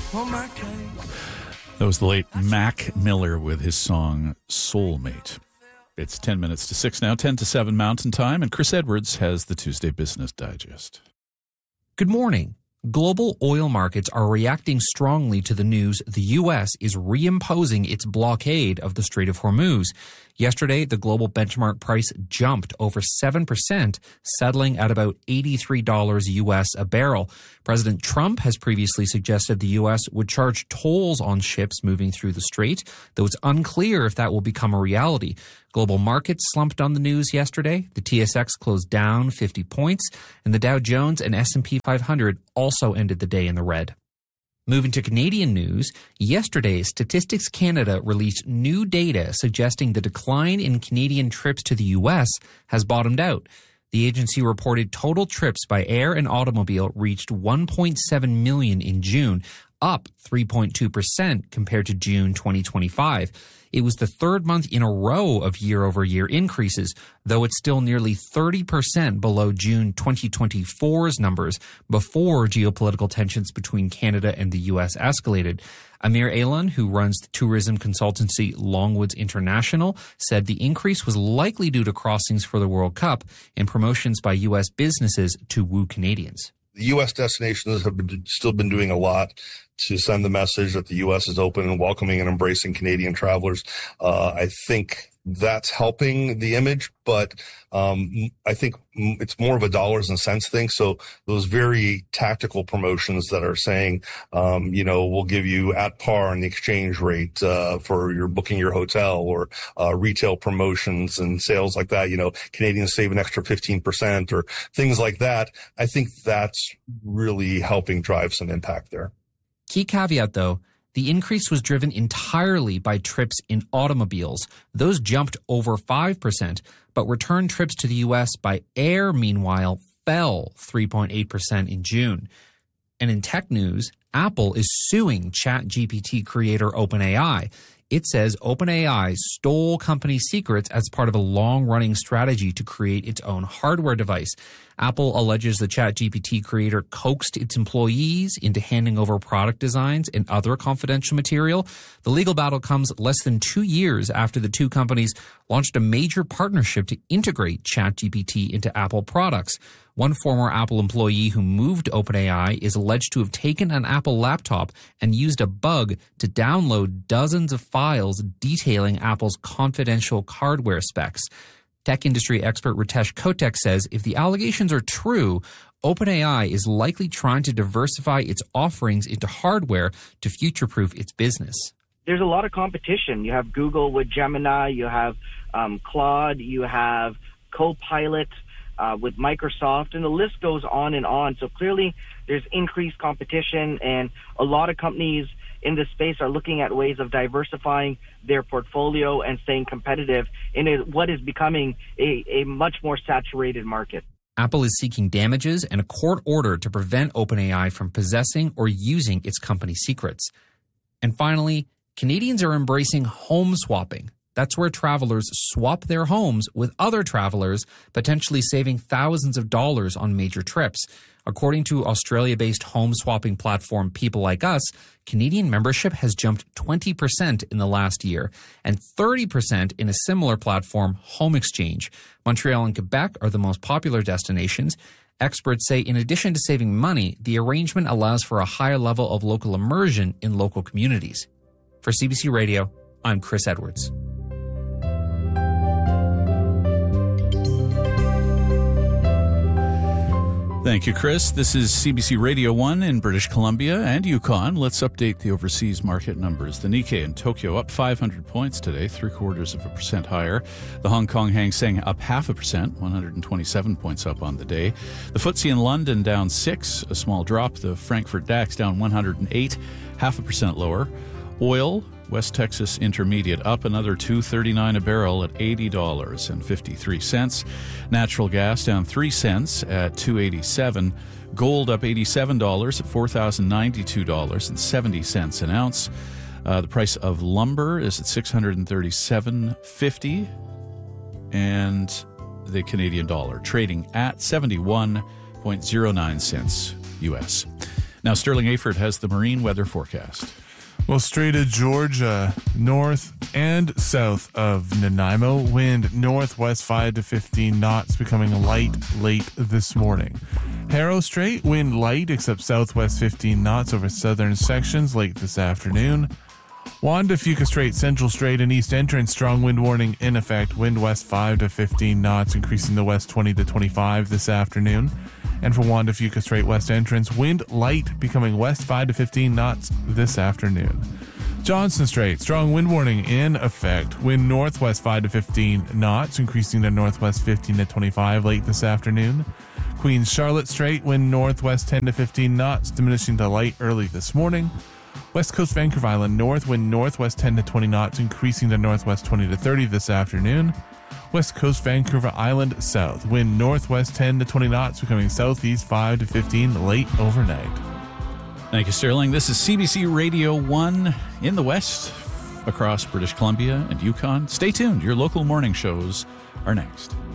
on my case. That was the late Mac Miller with his song Soulmate. It's 10 minutes to 6 now, 10 to 7 Mountain Time, and Chris Edwards has the Tuesday Business Digest. Good morning. Global oil markets are reacting strongly to the news the U.S. is reimposing its blockade of the Strait of Hormuz. Yesterday, the global benchmark price jumped over 7%, settling at about $83 U.S. a barrel. President Trump has previously suggested the U.S. would charge tolls on ships moving through the strait, though it's unclear if that will become a reality. Global markets slumped on the news yesterday. The TSX closed down 50 points, and the Dow Jones and S&P 500 also ended the day in the red. Moving to Canadian news, yesterday Statistics Canada released new data suggesting the decline in Canadian trips to the U.S. has bottomed out. The agency reported total trips by air and automobile reached 1.7 million in June, up 3.2% compared to June 2025. It was the third month in a row of year-over-year increases, though it's still nearly 30% below June 2024's numbers before geopolitical tensions between Canada and the U.S. escalated. Amir Alan, who runs the tourism consultancy Longwoods International, said the increase was likely due to crossings for the World Cup and promotions by U.S. businesses to woo Canadians. The U.S. destinations have still been doing a lot to send the message that the U.S. is open and welcoming and embracing Canadian travelers. I think that's helping the image, but I think it's more of a dollars and cents thing. So those very tactical promotions that are saying, we'll give you at par in the exchange rate for your booking your hotel, or retail promotions and sales like that, Canadians save an extra 15% or things like that. I think that's really helping drive some impact there. Key caveat, though, the increase was driven entirely by trips in automobiles. Those jumped over 5%, but return trips to the U.S. by air, meanwhile, fell 3.8% in June. And in tech news, Apple is suing ChatGPT creator OpenAI. It says OpenAI stole company secrets as part of a long-running strategy to create its own hardware device. Apple alleges the ChatGPT creator coaxed its employees into handing over product designs and other confidential material. The legal battle comes less than 2 years after the two companies launched a major partnership to integrate ChatGPT into Apple products. One former Apple employee who moved to OpenAI is alleged to have taken an Apple laptop and used a bug to download dozens of files detailing Apple's confidential hardware specs. Tech industry expert Ritesh Kotek says if the allegations are true, OpenAI is likely trying to diversify its offerings into hardware to future-proof its business. There's a lot of competition. You have Google with Gemini, you have Claude, you have Copilot with Microsoft, and the list goes on and on. So clearly there's increased competition, and a lot of companies in this space are looking at ways of diversifying their portfolio and staying competitive in what is becoming a much more saturated market. Apple is seeking damages and a court order to prevent OpenAI from possessing or using its company secrets. And finally, Canadians are embracing home swapping. That's where travelers swap their homes with other travelers, potentially saving thousands of dollars on major trips. According to Australia-based home swapping platform People Like Us, Canadian membership has jumped 20% in the last year and 30% in a similar platform, Home Exchange. Montreal and Quebec are the most popular destinations. Experts say in addition to saving money, the arrangement allows for a higher level of local immersion in local communities. For CBC Radio, I'm Chris Edwards. Thank you, Chris. This is CBC Radio 1 in British Columbia and Yukon. Let's update the overseas market numbers. The Nikkei in Tokyo up 500 points today, 0.75% higher. The Hong Kong Hang Seng up 0.5%, 127 points up on the day. The FTSE in London down 6, a small drop. The Frankfurt DAX down 108, 0.5% lower. Oil, West Texas Intermediate up another $2.39 a barrel at $80.53. Natural gas down 3 cents at $2.87. Gold up $87 at $4,092.70 an ounce. The price of lumber is at $637.50, and the Canadian dollar trading at 71.09 cents U.S. Now, Sterling Aford has the marine weather forecast. Well, Strait of Georgia, north and south of Nanaimo, wind northwest 5 to 15 knots, becoming light late this morning. Harrow Strait, wind light except southwest 15 knots over southern sections late this afternoon. Juan de Fuca Strait, Central Strait, and East Entrance, strong wind warning in effect. Wind west 5 to 15 knots, increasing to west 20 to 25 this afternoon. And for Juan de Fuca Strait, West Entrance, wind light, becoming west 5 to 15 knots this afternoon. Johnson Strait, strong wind warning in effect. Wind northwest 5 to 15 knots, increasing to northwest 15 to 25 late this afternoon. Queens Charlotte Strait, wind northwest 10 to 15 knots, diminishing to light early this morning. West Coast Vancouver Island north, wind northwest 10 to 20 knots, increasing to northwest 20 to 30 this afternoon. West Coast Vancouver Island south, wind northwest 10 to 20 knots, becoming southeast 5 to 15 late overnight. Thank you, Sterling. This is CBC Radio 1 in the West, across British Columbia and Yukon. Stay tuned. Your local morning shows are next.